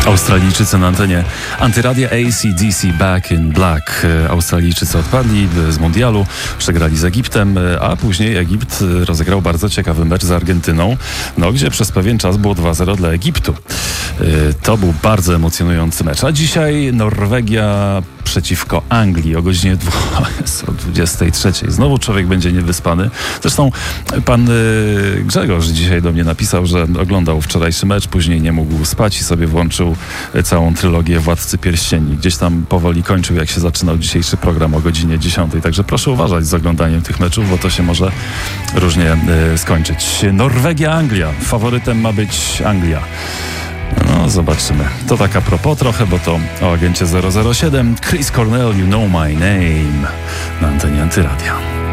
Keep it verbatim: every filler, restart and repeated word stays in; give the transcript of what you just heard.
Australijczycy na antenie Antyradia, A C D C Back in Black. Australijczycy odpadli z mundialu, przegrali z Egiptem, a później Egipt rozegrał bardzo ciekawy mecz z Argentyną, no gdzie przez pewien czas było dwa zero dla Egiptu. To był bardzo emocjonujący mecz. A dzisiaj Norwegia przeciwko Anglii o godzinie dwudziestej trzeciej. Znowu człowiek będzie niewyspany. Zresztą pan Grzegorz dzisiaj do mnie napisał, że oglądał wczorajszy mecz, później nie mógł spać i sobie włączył całą trylogię Władcy Pierścieni. Gdzieś tam powoli kończył, jak się zaczynał dzisiejszy program o godzinie dziesiątej. Także proszę uważać z oglądaniem tych meczów, bo to się może różnie y, skończyć. Norwegia, Anglia. Faworytem ma być Anglia. No, zobaczymy. To tak a propos trochę, bo to o agencie zero zero siedem. Chris Cornell, You Know My Name na antenie Antyradia.